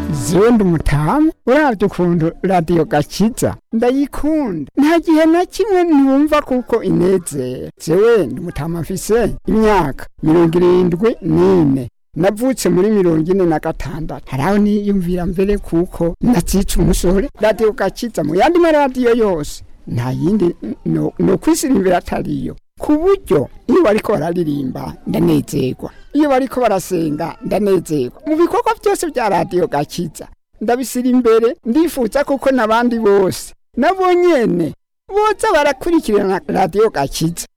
Zewe umutamu uravye ukuntu radiyo Gakiza ndayikunda nta gihe na kimwe ntumva kuko inezera. Zewe umutamu mfise imyaka 74 navutse muri 46 haraho niyumvira mbere kuko nacica umusore. Radiyo Gakiza mu yandi maradiyo yose nta yindi no kwisirimbira atariyo, ku buryo iyo bariko bararirimba ndanezerwa, iyo bariko barasenga ndanezerwa, mu bikorwa byose bya radiyo Gakiza ndabisira imbere. Ndifuza kuko nabandi bose nabo nyene boza barakurikirana radiyo Gakiza